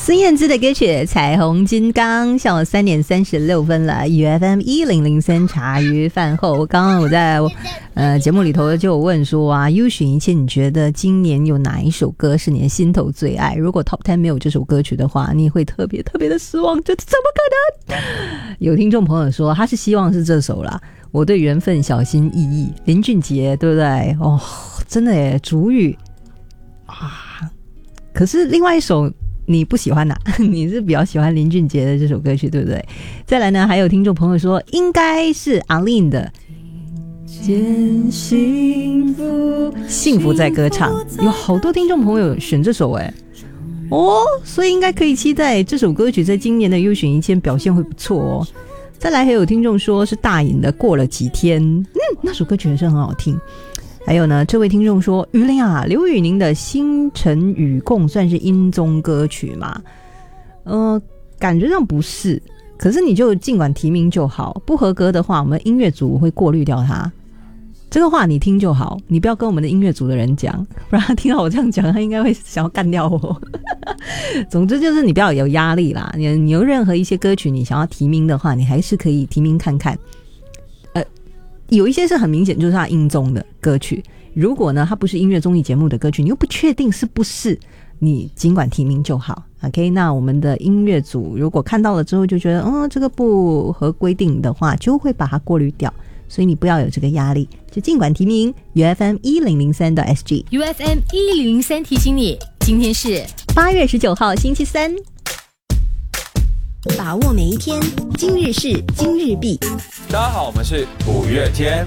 孙燕姿的歌曲《彩虹金刚》，下午3点36分了。UFM 1003茶余饭后，刚刚我在节目里头就有问说啊，优选一切，你觉得今年有哪一首歌是你的心头最爱？如果 Top 10没有这首歌曲的话，你会特别特别的失望，这怎么可能？有听众朋友说他是希望是这首啦，我对缘分小心翼翼，林俊杰，对不对？哦，真的耶，主语啊。可是另外一首你不喜欢哪？你是比较喜欢林俊杰的这首歌曲，对不对？再来呢，还有听众朋友说应该是阿令的幸福在歌唱，有好多听众朋友选这首耶。哦，所以应该可以期待这首歌曲在今年的优选1000表现会不错哦。再来还有听众说是大颖的过了几天，那首歌曲也是很好听。还有呢，这位听众说于玲啊，刘宇宁的星辰与共算是音综歌曲吗？感觉上不是，可是你就尽管提名就好，不合格的话我们音乐组会过滤掉它。这个话你听就好，你不要跟我们的音乐组的人讲，不然他听到我这样讲，他应该会想要干掉我。总之就是你不要有压力啦，你有任何一些歌曲你想要提名的话，你还是可以提名看看。有一些是很明显就是他音综的歌曲，如果呢它不是音乐综艺节目的歌曲，你又不确定是不是，你尽管提名就好。 OK， 那我们的音乐组如果看到了之后就觉得这个不合规定的话，就会把它过滤掉，所以你不要有这个压力，就尽管提名。 UFM 1003.SG UFM 1003提醒你，今天是 8月19号星期三， 把握每一天，今日事今日毕。 大家好，我们是五月天。